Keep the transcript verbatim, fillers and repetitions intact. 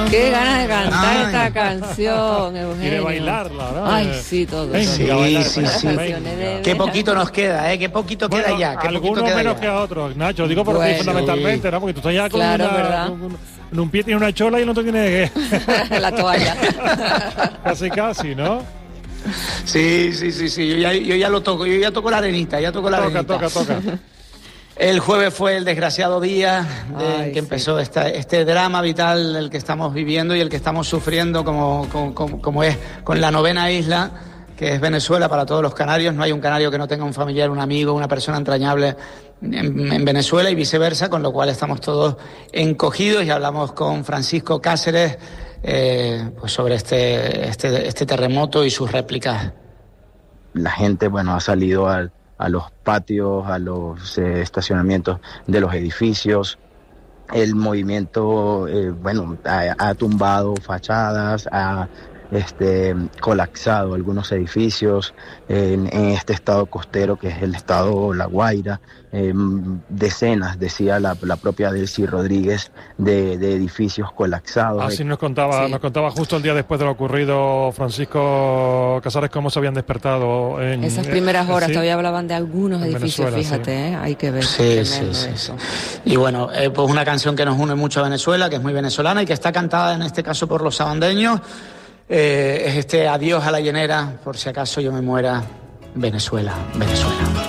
Qué ganas de cantar Ay. esta canción, Eugenio. Y de bailarla, ¿no? Ay, sí, todo. Venga, sí, bailar, sí, venga, sí. venga. Qué poquito nos queda, ¿eh? Qué poquito bueno, queda ya. Qué algunos queda menos ya. que a otros, Nacho. Digo por bueno, ti fundamentalmente, ¿no? Porque tú estás ya con, claro, una, con, con un pie tiene una chola y el otro tiene la toalla. Casi, casi, ¿no? Sí, sí, sí, sí. Yo ya, yo ya lo toco. Yo ya toco la arenita. Ya toco la toca, arenita. Toca, toca, toca. El jueves fue el desgraciado día de, Ay, que sí. empezó esta, este drama vital el que estamos viviendo y el que estamos sufriendo como, como, como, como es con la novena isla, que es Venezuela para todos los canarios. No hay un canario que no tenga un familiar, un amigo, una persona entrañable en, en Venezuela y viceversa, con lo cual estamos todos encogidos y hablamos con Francisco Cáceres eh, pues sobre este, este, este terremoto y sus réplicas. La gente, bueno, ha salido al a los patios, a los eh, estacionamientos de los edificios. El movimiento, eh, bueno, ha, ha tumbado fachadas, ha este, colapsado algunos edificios en, en este estado costero que es el estado La Guaira. Eh, decenas, decía la, la propia Delcy Rodríguez, de, de edificios colapsados. Así nos contaba, sí. nos contaba justo el día después de lo ocurrido Francisco Cáceres cómo se habían despertado en esas primeras horas. ¿Sí? Todavía hablaban de algunos en edificios, Venezuela, fíjate, sí. ¿eh? Hay que ver. Sí, sí, sí, sí. Y bueno, eh, pues una canción que nos une mucho a Venezuela, que es muy venezolana y que está cantada en este caso por los sabandeños. Eh, es este adiós a la llenera, por si acaso yo me muera, Venezuela, Venezuela.